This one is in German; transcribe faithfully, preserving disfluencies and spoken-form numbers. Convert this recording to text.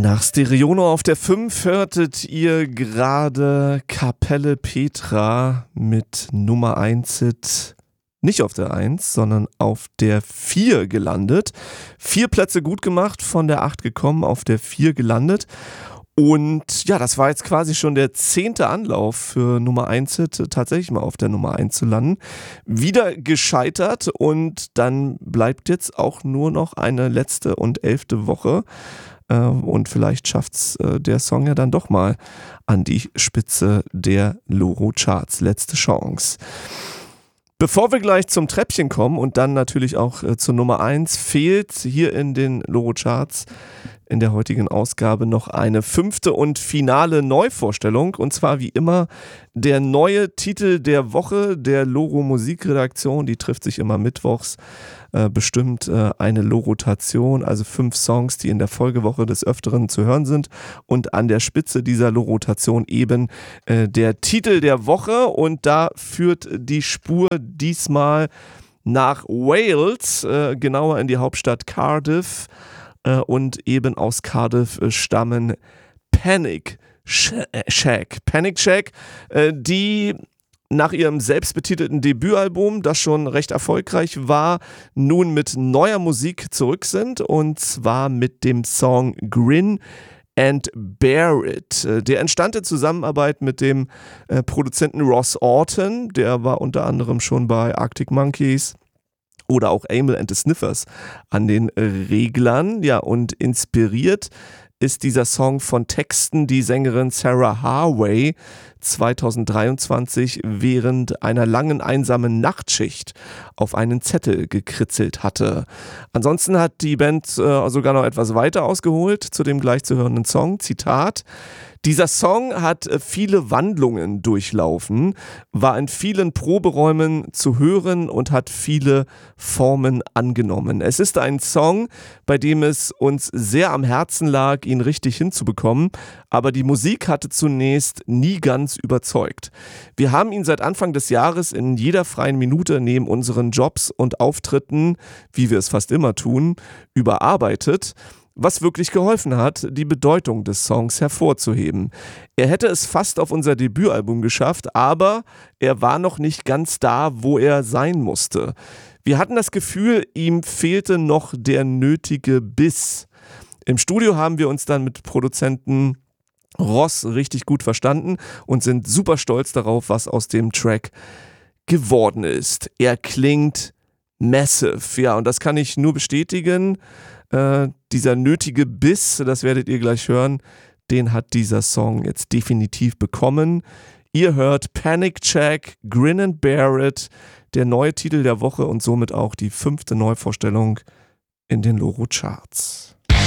Nach Stereono auf der fünf hörtet ihr gerade Kapelle Petra mit Nummer eins Hit. Nicht auf der eins, sondern auf der vier gelandet. Vier Plätze gut gemacht, von der acht gekommen, auf der vier gelandet. Und ja, das war jetzt quasi schon der zehnte Anlauf für Nummer eins Hit, tatsächlich mal auf der Nummer eins zu landen. Wieder gescheitert und dann bleibt jetzt auch nur noch eine letzte und elfte Woche. Und vielleicht schafft's äh, der Song ja dann doch mal an die Spitze der Loro Charts. Letzte Chance. Bevor wir gleich zum Treppchen kommen und dann natürlich auch äh, zur Nummer eins, fehlt hier in den Loro Charts in der heutigen Ausgabe noch eine fünfte und finale Neuvorstellung. Und zwar wie immer der neue Titel der Woche der Loro Musikredaktion. Die trifft sich immer mittwochs. Äh, bestimmt äh, eine Lorotation, also fünf Songs, die in der Folgewoche des Öfteren zu hören sind. Und an der Spitze dieser Lorotation eben äh, der Titel der Woche. Und da führt die Spur diesmal nach Wales, äh, genauer in die Hauptstadt Cardiff. Und eben aus Cardiff stammen Panic Shack. Panic Shack, die nach ihrem selbstbetitelten Debütalbum, das schon recht erfolgreich war, nun mit neuer Musik zurück sind. Und zwar mit dem Song Grin and Bear It. Der entstand in Zusammenarbeit mit dem Produzenten Ross Orton. Der war unter anderem schon bei Arctic Monkeys oder auch Amyl and the Sniffers an den Reglern. Ja, und inspiriert ist dieser Song von Texten, die Sängerin Sarah Harvey zweitausenddreiundzwanzig während einer langen einsamen Nachtschicht auf einen Zettel gekritzelt hatte. Ansonsten hat die Band äh, sogar noch etwas weiter ausgeholt zu dem gleich zu hörenden Song. Zitat: Dieser Song hat viele Wandlungen durchlaufen, war in vielen Proberäumen zu hören und hat viele Formen angenommen. Es ist ein Song, bei dem es uns sehr am Herzen lag, ihn richtig hinzubekommen, aber die Musik hatte zunächst nie ganz überzeugt. Wir haben ihn seit Anfang des Jahres in jeder freien Minute neben unseren Jobs und Auftritten, wie wir es fast immer tun, überarbeitet, was wirklich geholfen hat, die Bedeutung des Songs hervorzuheben. Er hätte es fast auf unser Debütalbum geschafft, aber er war noch nicht ganz da, wo er sein musste. Wir hatten das Gefühl, ihm fehlte noch der nötige Biss. Im Studio haben wir uns dann mit Produzenten Ross richtig gut verstanden und sind super stolz darauf, was aus dem Track geworden ist. Er klingt massive, ja, und das kann ich nur bestätigen. Äh, dieser nötige Biss, das werdet ihr gleich hören, den hat dieser Song jetzt definitiv bekommen. Ihr hört Panic Shack, Grin and Bear It, der neue Titel der Woche und somit auch die fünfte Neuvorstellung in den Loro Charts.